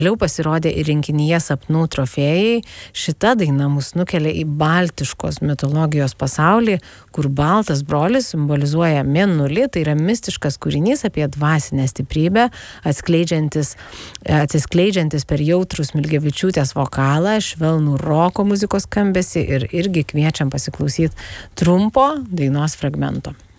Vėliau pasirodė ir rinkinyje Sapnų trofėjai. Šita daina mus nukelia į baltiškos mitologijos pasaulį, kur baltas brolis simbolizuoja mėnulį. Tai yra mistiškas kūrinys apie dvasinę stiprybę, atsiskleidžiantis per jautrų Smilgevičiūtės vokalą, švelnų roko muzikos skambesį ir irgi kviečiam pasiklausyti trumpo dainos fragmento.